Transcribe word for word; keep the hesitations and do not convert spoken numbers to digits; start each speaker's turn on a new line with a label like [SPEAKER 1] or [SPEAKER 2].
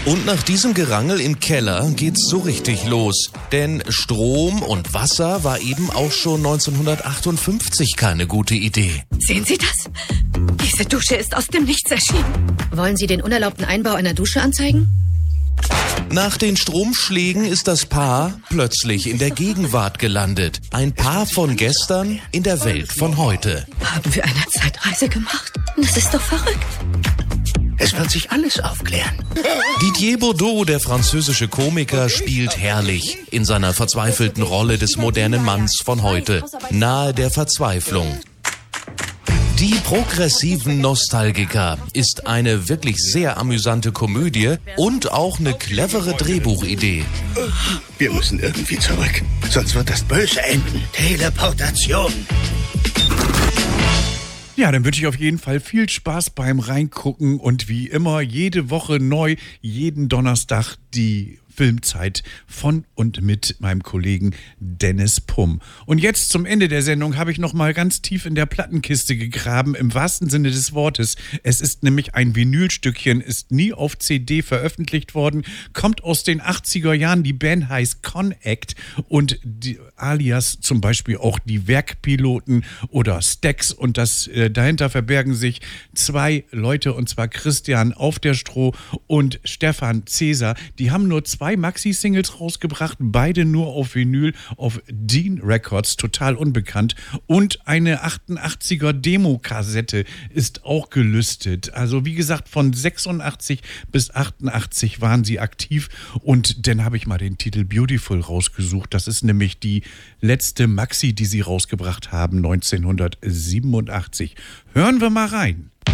[SPEAKER 1] Und nach diesem Gerangel im Keller geht's so richtig los. Denn Strom und Wasser war eben auch schon neunzehnhundertachtundfünfzig keine gute Idee.
[SPEAKER 2] Sehen Sie das? Diese Dusche ist aus dem Nichts erschienen.
[SPEAKER 3] Wollen Sie den unerlaubten Einbau einer Dusche anzeigen?
[SPEAKER 1] Nach den Stromschlägen ist das Paar plötzlich in der Gegenwart gelandet. Ein Paar von gestern in der Welt von heute.
[SPEAKER 2] Haben wir eine Zeitreise gemacht? Das ist doch verrückt.
[SPEAKER 4] Es wird sich alles aufklären.
[SPEAKER 1] Didier Bourdon, der französische Komiker, spielt herrlich in seiner verzweifelten Rolle des modernen Manns von heute, nahe der Verzweiflung. Die progressiven Nostalgiker ist eine wirklich sehr amüsante Komödie und auch eine clevere Drehbuchidee.
[SPEAKER 4] Wir müssen irgendwie zurück, sonst wird das böse enden. Teleportation.
[SPEAKER 5] Ja, dann wünsche ich auf jeden Fall viel Spaß beim Reingucken und wie immer jede Woche neu, jeden Donnerstag die Filmzeit von und mit meinem Kollegen Dennis Pumm. Und jetzt zum Ende der Sendung habe ich noch mal ganz tief in der Plattenkiste gegraben, im wahrsten Sinne des Wortes. Es ist nämlich ein Vinylstückchen, ist nie auf C D veröffentlicht worden, kommt aus den achtziger Jahren, die Band heißt Con-Act und die, alias zum Beispiel auch die Werkpiloten oder Stax und das äh, dahinter verbergen sich zwei Leute und zwar Christian auf der Stroh und Stefan Cäsar. Die haben nur zwei Maxi-Singles rausgebracht, beide nur auf Vinyl, auf Dean Records, total unbekannt. Und eine achtundachtziger Demo-Kassette ist auch gelüstet. Also wie gesagt, von sechsundachtzig bis achtundachtzig waren sie aktiv. Und dann habe ich mal den Titel Beautiful rausgesucht. Das ist nämlich die letzte Maxi, die sie rausgebracht haben, neunzehnhundertsiebenundachtzig. Hören wir mal rein.